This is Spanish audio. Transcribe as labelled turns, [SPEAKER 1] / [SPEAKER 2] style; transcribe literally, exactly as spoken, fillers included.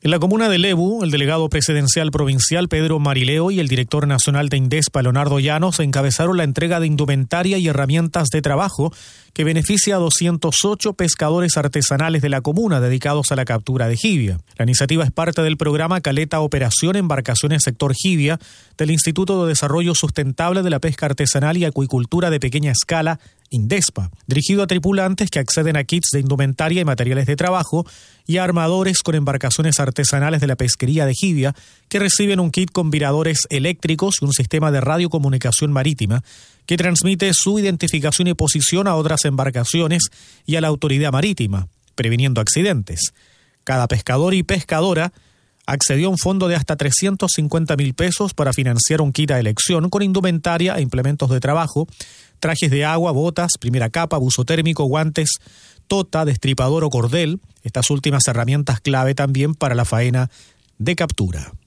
[SPEAKER 1] En la comuna de Lebu, el delegado presidencial provincial Pedro Marileo y el director nacional de Indespa, Leonardo Llanos, encabezaron la entrega de indumentaria y herramientas de trabajo que beneficia a doscientos ocho pescadores artesanales de la comuna dedicados a la captura de jibia. La iniciativa es parte del programa Caleta Operación Embarcaciones Sector Jibia del Instituto de Desarrollo Sustentable de la Pesca Artesanal y Acuicultura de Pequeña Escala, Indespa, dirigido a tripulantes que acceden a kits de indumentaria y materiales de trabajo y a armadores con embarcaciones artesanales de la pesquería de jibia que reciben un kit con viradores eléctricos y un sistema de radiocomunicación marítima que transmite su identificación y posición a otras embarcaciones y a la autoridad marítima, previniendo accidentes. Cada pescador y pescadora accedió a un fondo de hasta trescientos cincuenta mil pesos para financiar un kit a elección con indumentaria e implementos de trabajo, trajes de agua, botas, primera capa, buzo térmico, guantes, tota, destripador o cordel, estas últimas herramientas clave también para la faena de captura.